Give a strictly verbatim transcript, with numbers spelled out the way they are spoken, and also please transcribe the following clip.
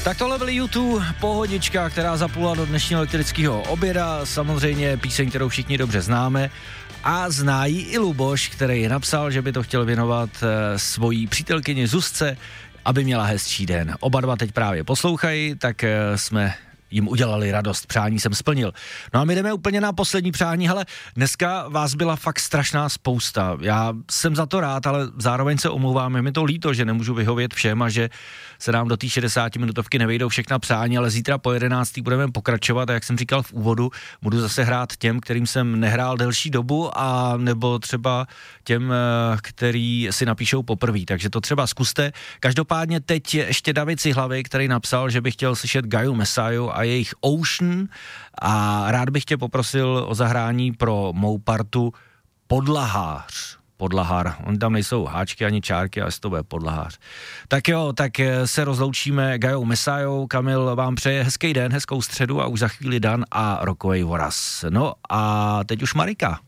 Tak tohle byl YouTube, pohodička, která zaplula do dnešního elektrického oběda, samozřejmě píseň, kterou všichni dobře známe a zná ji i Luboš, který napsal, že by to chtěl věnovat e, svojí přítelkyni Zuzce, aby měla hezčí den. Oba dva teď právě poslouchají, tak e, jsme jim udělali radost, přání jsem splnil. No a my jdeme úplně na poslední přání, hele, dneska vás byla fakt strašná spousta, já jsem za to rád, ale zároveň se omlouvám, je mi to líto, že nemůžu vyhovět všem a že se nám do té šedesátiminutovky nevejdou všechna přání, ale zítra po jedenácté budeme pokračovat a jak jsem říkal v úvodu, budu zase hrát těm, kterým jsem nehrál delší dobu a nebo třeba těm, který si napíšou poprvé, takže to třeba zkuste. Každopádně teď ještě David Cihlavy, který napsal, že by chtěl slyšet Gaju Mesaju a jejich Ocean a rád bych tě poprosil o zahrání pro mou partu Podlahář. Podlahár. Oni tam nejsou háčky ani čárky, ale to bude Podlahář. Tak jo, tak se rozloučíme Gajou Mesajou. Kamil vám přeje hezký den, hezkou středu a už za chvíli Dan a rokovej voraz. No a teď už Marika.